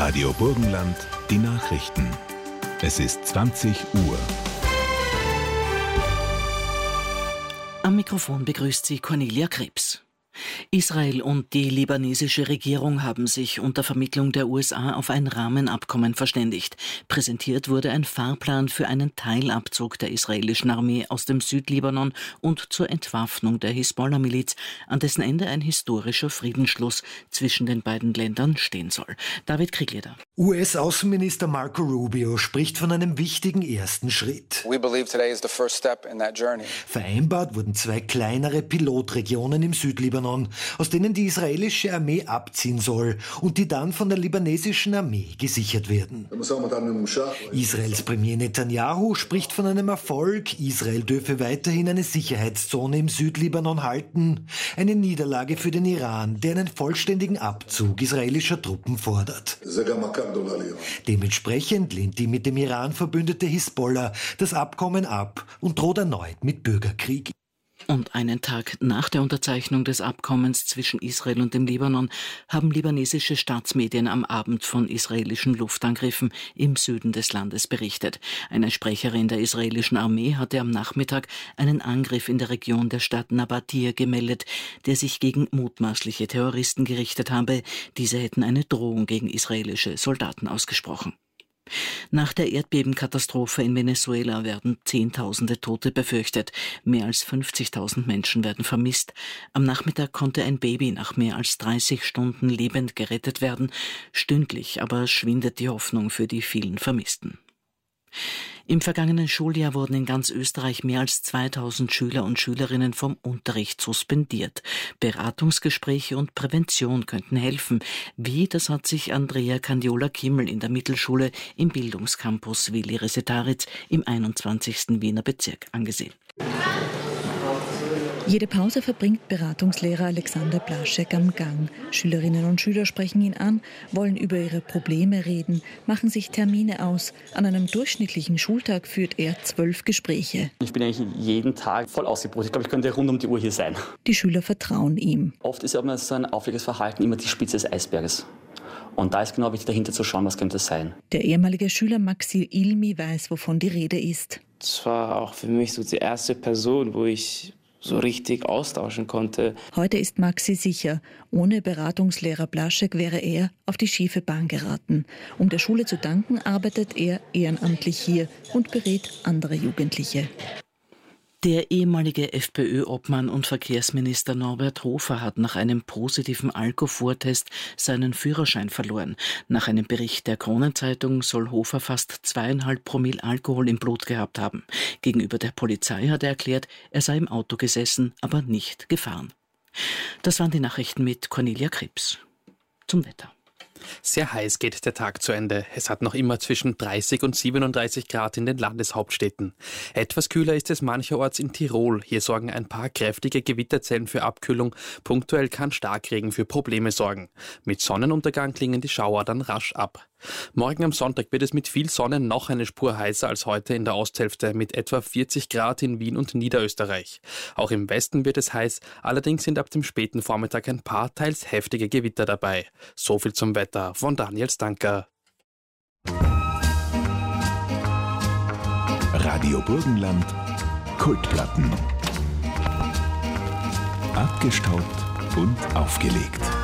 Radio Burgenland, die Nachrichten. Es ist 20 Uhr. Am Mikrofon begrüßt sie Cornelia Krebs. Israel und die libanesische Regierung haben sich unter Vermittlung der USA auf ein Rahmenabkommen verständigt. Präsentiert wurde ein Fahrplan für einen Teilabzug der israelischen Armee aus dem Südlibanon und zur Entwaffnung der Hisbollah-Miliz, an dessen Ende ein historischer Friedensschluss zwischen den beiden Ländern stehen soll. David Kriegleder. US-Außenminister Marco Rubio spricht von einem wichtigen ersten Schritt. Vereinbart wurden 2 kleinere Pilotregionen im Südlibanon, aus denen die israelische Armee abziehen soll und die dann von der libanesischen Armee gesichert werden. Israels Premier Netanyahu spricht von einem Erfolg. Israel dürfe weiterhin eine Sicherheitszone im Südlibanon halten. Eine Niederlage für den Iran, der einen vollständigen Abzug israelischer Truppen fordert. Dementsprechend lehnt die mit dem Iran verbündete Hisbollah das Abkommen ab und droht erneut mit Bürgerkrieg. Und einen Tag nach der Unterzeichnung des Abkommens zwischen Israel und dem Libanon haben libanesische Staatsmedien am Abend von israelischen Luftangriffen im Süden des Landes berichtet. Eine Sprecherin der israelischen Armee hatte am Nachmittag einen Angriff in der Region der Stadt Nabatir gemeldet, der sich gegen mutmaßliche Terroristen gerichtet habe. Diese hätten eine Drohung gegen israelische Soldaten ausgesprochen. Nach der Erdbebenkatastrophe in Venezuela werden Zehntausende Tote befürchtet. Mehr als 50.000 Menschen werden vermisst. Am Nachmittag konnte ein Baby nach mehr als 30 Stunden lebend gerettet werden. Stündlich aber schwindet die Hoffnung für die vielen Vermissten. Im vergangenen Schuljahr wurden in ganz Österreich mehr als 2000 Schüler und Schülerinnen vom Unterricht suspendiert. Beratungsgespräche und Prävention könnten helfen. Wie, das hat sich Andrea Candiola-Kimmel in der Mittelschule im Bildungscampus Willi Resetaritz im 21. Wiener Bezirk angesehen. Jede Pause verbringt Beratungslehrer Alexander Blaschek am Gang. Schülerinnen und Schüler sprechen ihn an, wollen über ihre Probleme reden, machen sich Termine aus. An einem durchschnittlichen Schultag führt er 12 Gespräche. Ich bin eigentlich jeden Tag voll ausgebucht. Ich glaube, ich könnte rund um die Uhr hier sein. Die Schüler vertrauen ihm. Oft ist aber so ein auffälliges Verhalten immer die Spitze des Eisberges. Und da ist genau wichtig, dahinter zu schauen, was könnte es sein. Der ehemalige Schüler Maxi Ilmi weiß, wovon die Rede ist. Das war auch für mich so die erste Person, wo ich so richtig austauschen konnte. Heute ist Maxi sicher, ohne Beratungslehrer Blaschek wäre er auf die schiefe Bahn geraten. Um der Schule zu danken, arbeitet er ehrenamtlich hier und berät andere Jugendliche. Der ehemalige FPÖ-Obmann und Verkehrsminister Norbert Hofer hat nach einem positiven Alkoholtest seinen Führerschein verloren. Nach einem Bericht der Kronenzeitung soll Hofer fast 2,5 Promille Alkohol im Blut gehabt haben. Gegenüber der Polizei hat er erklärt, er sei im Auto gesessen, aber nicht gefahren. Das waren die Nachrichten mit Cornelia Krebs. Zum Wetter. Sehr heiß geht der Tag zu Ende. Es hat noch immer zwischen 30 und 37 Grad in den Landeshauptstädten. Etwas kühler ist es mancherorts in Tirol. Hier sorgen ein paar kräftige Gewitterzellen für Abkühlung. Punktuell kann Starkregen für Probleme sorgen. Mit Sonnenuntergang klingen die Schauer dann rasch ab. Morgen am Sonntag wird es mit viel Sonne noch eine Spur heißer als heute in der Osthälfte mit etwa 40 Grad in Wien und Niederösterreich. Auch im Westen wird es heiß, allerdings sind ab dem späten Vormittag ein paar teils heftige Gewitter dabei. So viel zum Wetter von Daniel Stanker. Radio Burgenland, Kultplatten. Abgestaubt und aufgelegt.